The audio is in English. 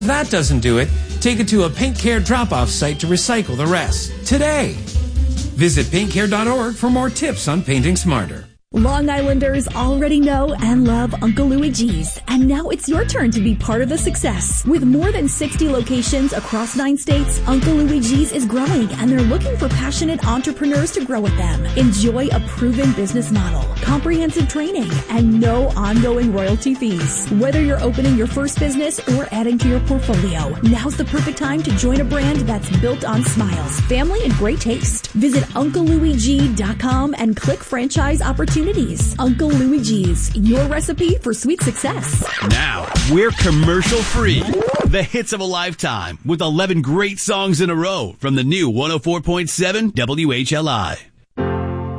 If that doesn't do it, take it to a Paint Care drop-off site to recycle the rest today. Visit paintcare.org for more tips on painting smarter. Long Islanders already know and love Uncle Louie G's, and now it's your turn to be part of the success. With more than 60 locations across 9 states, Uncle Louie G's is growing, and they're looking for passionate entrepreneurs to grow with them. Enjoy a proven business model, comprehensive training, and no ongoing royalty fees. Whether you're opening your first business or adding to your portfolio, now's the perfect time to join a brand that's built on smiles, family, and great taste. Visit UncleLouieG.com and click Franchise Opportunities. Uncle Louie G's, your recipe for sweet success. Now, we're commercial free. The hits of a lifetime with 11 great songs in a row from the new 104.7 WHLI.